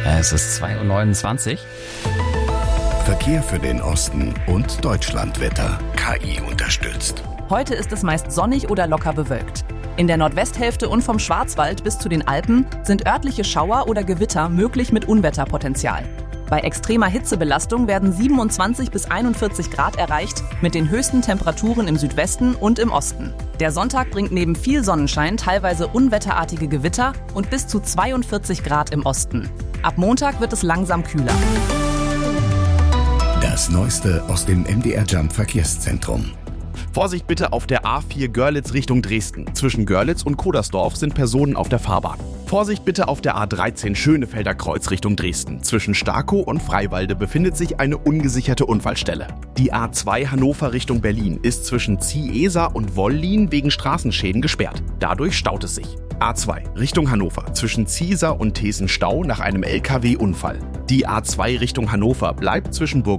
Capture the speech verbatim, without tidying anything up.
Es ist zwei Uhr neunundzwanzig. Verkehr für den Osten und Deutschlandwetter. K I unterstützt. Heute ist es meist sonnig oder locker bewölkt. In der Nordwesthälfte und vom Schwarzwald bis zu den Alpen sind örtliche Schauer oder Gewitter möglich mit Unwetterpotenzial. Bei extremer Hitzebelastung werden siebenundzwanzig bis einundvierzig Grad erreicht, mit den höchsten Temperaturen im Südwesten und im Osten. Der Sonntag bringt neben viel Sonnenschein teilweise unwetterartige Gewitter und bis zu zweiundvierzig Grad im Osten. Ab Montag wird es langsam kühler. Das Neueste aus dem M D R Jump Verkehrszentrum. Vorsicht bitte auf der A vier Görlitz Richtung Dresden. Zwischen Görlitz und Kodersdorf sind Personen auf der Fahrbahn. Vorsicht bitte auf der A dreizehn Schönefelder Kreuz Richtung Dresden. Zwischen Starkow und Freiwalde befindet sich eine ungesicherte Unfallstelle. Die A zwei Hannover Richtung Berlin ist zwischen Ziehesa und Wollin wegen Straßenschäden gesperrt. Dadurch staut es sich. A zwei Richtung Hannover zwischen Ziehsa und Thesen Stau nach einem L K W-Unfall. Die A zwei Richtung Hannover bleibt zwischen Burg